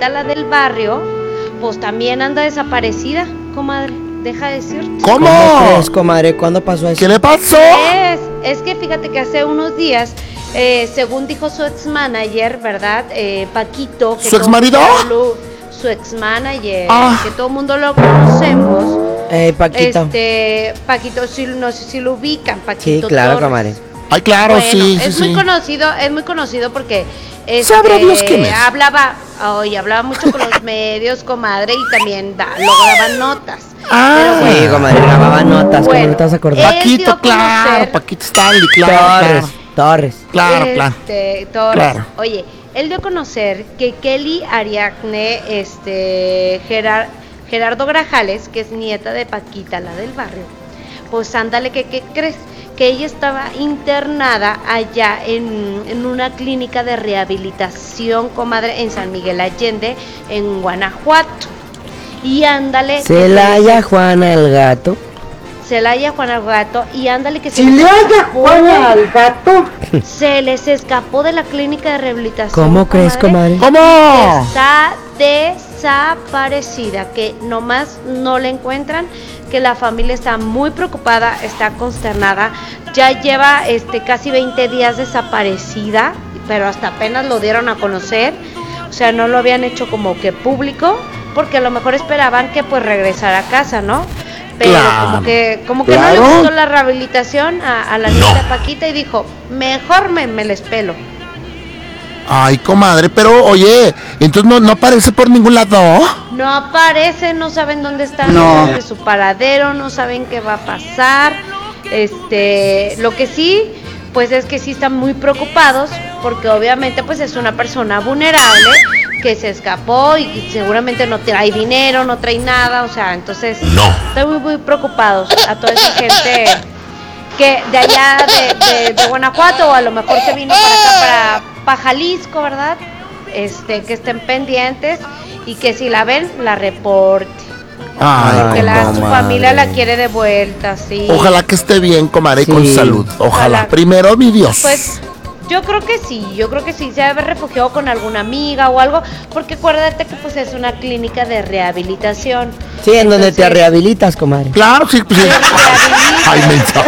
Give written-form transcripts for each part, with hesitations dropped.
Paquita, la del barrio, pues también anda desaparecida, comadre. Deja de decirte. ¿Cómo? ¿Cómo crees, comadre? ¿Cuándo pasó eso? ¿Qué le pasó? Es que fíjate que hace unos días, según dijo su ex-manager, ¿verdad? Paquito. Que ¿Su ex-marido? Su ex-manager, Ah. que todo el mundo lo conocemos. Paquito. Paquito, no sé si lo ubican, Sí, Paquito claro, Torres. comadre. Ay, claro, Bueno, sí, es sí. muy conocido porque Sabrá Dios quién es. hablaba mucho con los medios, comadre, y también luego daban notas. Ah, Pero Sí, comadre, grababa notas, ¿cómo Bueno, no te vas a acordar? él dio Paquito, a conocer- claro, Paquito Stanley, claro. Torres. Claro. Torres. Claro. Oye, él dio a conocer que Kelly Ariadne, Gerardo Grajales, que es nieta de Paquita, la del barrio, pues ándale, ¿qué crees? Que ella estaba internada allá en una clínica de rehabilitación, comadre, en San Miguel Allende, en Guanajuato. Y ándale. Celaya Juana el gato. Celaya Juana el gato, y ándale que Juana el gato. se les escapó de la clínica de rehabilitación. ¿Cómo crees, comadre? ¿Cómo? Está desaparecida, que nomás no la encuentran, que la familia está muy preocupada, está consternada, ya lleva casi 20 días desaparecida, pero hasta apenas lo dieron a conocer, o sea, no lo habían hecho como que público, porque a lo mejor esperaban que pues regresara a casa, ¿no? Pero Claro, como que no le gustó la rehabilitación a la niña Paquita y dijo, mejor me les pelo. Ay, comadre, pero oye, entonces no aparece por ningún lado. No aparece, no saben dónde está, No. saben de su paradero, no saben qué va a pasar. Lo que sí, pues es que sí están muy preocupados, porque obviamente pues es una persona vulnerable que se escapó y seguramente no trae dinero, no trae nada, o sea, entonces están muy preocupados a toda esa gente que de allá de Guanajuato, o a lo mejor se vino para acá para Jalisco, ¿verdad? Que estén pendientes y que si la ven, la reporte. Ay, Que su comadre. familia la quiere de vuelta, sí. Ojalá que esté bien, comadre, y con Sí. salud. Ojalá. Ojalá. Primero, mi Dios. Pues yo creo que sí, se debe haber refugiado con alguna amiga o algo, porque acuérdate que pues es una clínica de rehabilitación. Sí, en donde te Entonces, rehabilitas, comadre. Claro, sí, pues sí. Ay, mensa.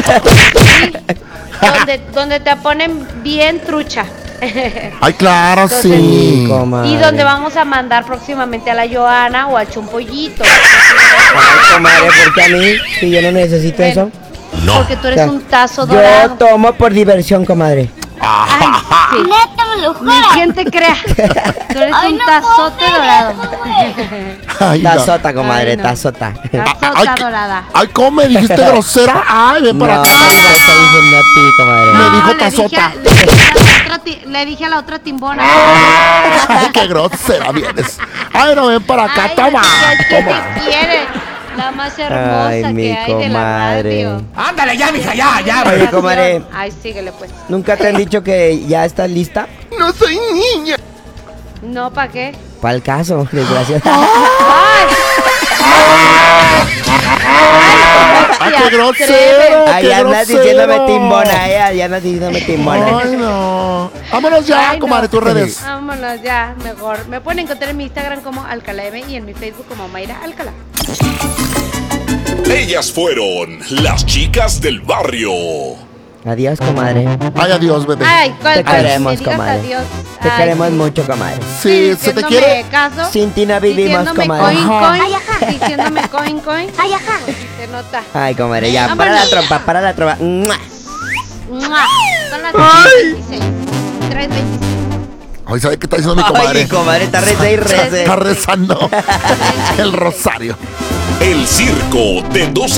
sí, donde te ponen bien trucha. Ay, claro, Entonces, sí. comadre. Y donde vamos a mandar próximamente a la Joana o al Chumpollito. Ay, comadre, porque a mí, si yo no necesito Bueno, eso. Porque tú eres Ya. un tazo Yo dorado. tomo por diversión, comadre. Ay, sí. Neta, me lo juro. Ni quien te crea. Tú eres Ay, un no tazote puedo dorado. Ay, no. Tazota, comadre, Ay, no. tazota. Tazota dorada. Ay, ¿cómo me dijiste grosera? Ay, ven para No, acá. te estoy diciendo a ti, comadre. Me dijo le dije tazota. le dije a la otra timbona. Ay, qué grosera vienes. Ay, no, ven para acá, Ay, toma. ¿qué Toma. te quiere? La más hermosa Ay, mi que hay de la comadre. radio. Ándale ya, mija, ya. Oye, comadre, Ay, síguele pues. ¿nunca te han dicho que ya estás lista? No soy niña. No, ¿para qué? Para el caso, desgraciada. ¡Ay! Ay, qué grosero. Ahí qué andas grosero. diciéndome timbona, ahí andas diciéndome timbona. Ay, no. Vámonos ya, Ay, no. comadre, tus redes. Vámonos ya, mejor. Me pueden encontrar en mi Instagram como Alcalá M y en mi Facebook como Mayra Alcalá. Ellas fueron las chicas del barrio. Adiós, comadre. Ay, adiós, bebé. Ay, Te queremos, me digas comadre. adiós. Te Ay, queremos sí. mucho, comadre. Sí, se te Diciéndome quiere. caso, Sin ti no vivimos, diciéndome comadre. coin, Ajá. coin, Ay, ajá. diciéndome coin, coin. Ay, ajá. Se nota. Ay, comadre, ya, Vámonos. para la trompa. ¡Mua! ¡Mua! Son las Ay. 3:26. 3:26. Ay, ¿sabe qué está diciendo mi Ay, comadre? mi comadre, está reza y reza. Está rezando el rosario. El circo de dos